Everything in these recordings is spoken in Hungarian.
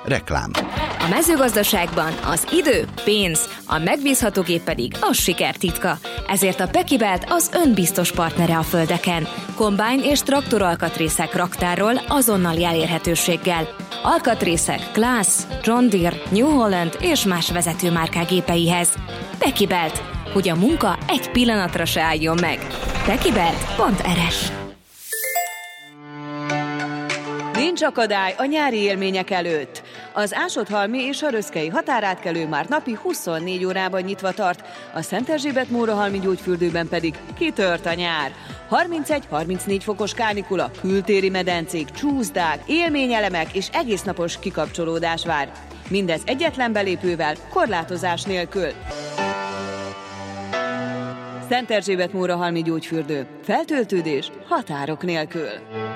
Reklám. A mezőgazdaságban az idő, pénz, a megbízható gép pedig a siker titka. Ezért a Pekibelt az önbiztos partnere a földeken. Kombájn és traktoralkatrészek raktárról azonnali elérhetőséggel. Alkatrészek Claas, John Deere, New Holland és más vezetőmárkák gépeihez. Pekibelt, hogy a munka egy pillanatra se álljon meg. Pekibelt.rs. Nincs akadály a nyári élmények előtt. Az Ásodhalmi és a Röszkei határátkelő már napi 24 órában nyitva tart, a Szent Erzsébet-Mórahalmi gyógyfürdőben pedig kitört a nyár. 31-34 fokos kánikula, kültéri medencék, csúszdák, élményelemek és egésznapos kikapcsolódás vár. Mindez egyetlen belépővel, korlátozás nélkül. Szent Erzsébet-Mórahalmi gyógyfürdő. Feltöltődés határok nélkül.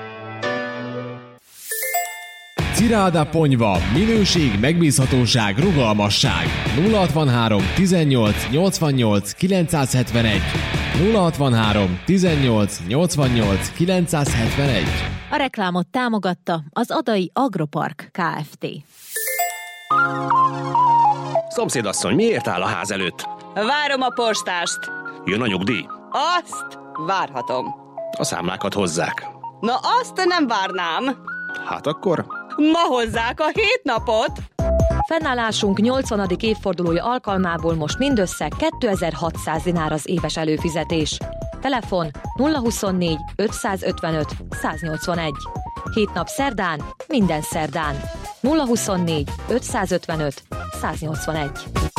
Ciráda Ponyva. Minőség, megbízhatóság, rugalmasság. 063 18 88 971. 063 18 88 971. A reklámot támogatta az Adai Agropark Kft. Szomszédasszony, miért áll a ház előtt? Várom a postást. Jön a nyugdíj? Azt várhatom. A számlákat hozzák. Na azt nem várnám. Hát akkor... Ma hozzák a 7 napot. Fennállásunk 80. évfordulója alkalmából most mindössze 2600 dinár az éves előfizetés. Telefon 024 555 181. 7 nap szerdán, minden szerdán. 024 555 181.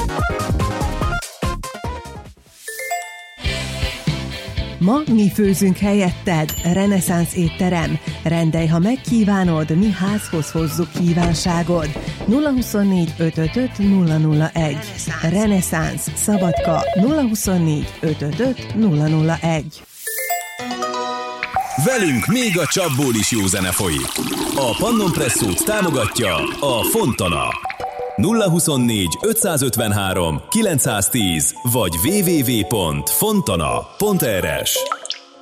Ma mi főzünk helyetted. Reneszánsz étterem. Rendelj, ha megkívánod, mi házhoz hozzuk kívánságod. 024 555 001. Reneszánsz Szabadka 024 555 001. Velünk még a csapból is jó zene folyik. A Pannon Presszót támogatja a Fontana. 024 553 910 vagy www.fontana.rs.